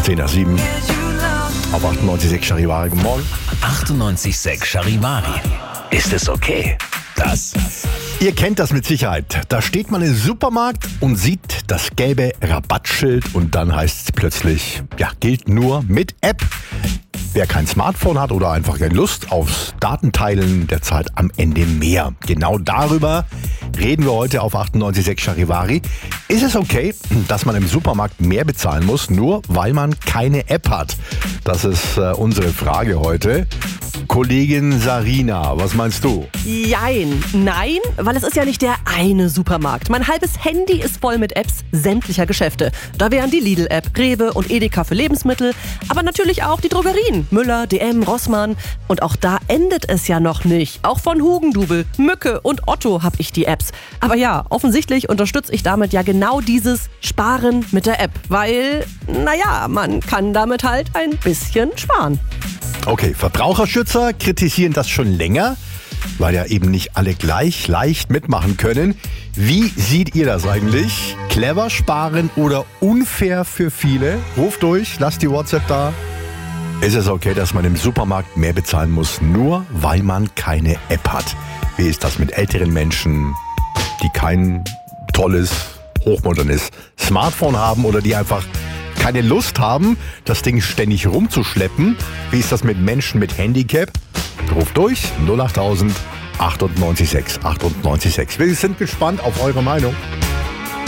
10 nach 7 auf 98.6 Charivari. Guten Morgen. 98.6 Charivari. Ist es okay? Ihr kennt das mit Sicherheit. Da steht man im Supermarkt und sieht das gelbe Rabattschild und dann heißt es plötzlich, ja, gilt nur mit App. Wer kein Smartphone hat oder einfach keine Lust aufs Datenteilen, der zahlt am Ende mehr. Genau darüber reden wir heute auf 98.6 Charivari. Ist es okay, dass man im Supermarkt mehr bezahlen muss, nur weil man keine App hat? Das ist unsere Frage heute. Kollegin Sarina, was meinst du? Jein. Nein, weil es ist ja nicht der eine Supermarkt. Mein halbes Handy ist voll mit Apps sämtlicher Geschäfte. Da wären die Lidl-App, Rewe und Edeka für Lebensmittel, aber natürlich auch die Drogerien. Müller, DM, Rossmann. Und auch da endet es ja noch nicht. Auch von Hugendubel, Mücke und Otto habe ich die Apps. Aber ja, offensichtlich unterstütze ich damit ja genau dieses Sparen mit der App. Weil, naja, man kann damit halt ein bisschen sparen. Okay, Verbraucherschützer kritisieren das schon länger, weil ja eben nicht alle gleich leicht mitmachen können. Wie seht ihr das eigentlich? Clever sparen oder unfair für viele? Ruft durch, lasst die WhatsApp da. Ist es okay, dass man im Supermarkt mehr bezahlen muss, nur weil man keine App hat? Wie ist das mit älteren Menschen, die kein tolles, hochmodernes Smartphone haben oder die einfach keine Lust haben, das Ding ständig rumzuschleppen? Wie ist das mit Menschen mit Handicap? Ruft durch 08000 98.6 98.6. Wir sind gespannt auf eure Meinung.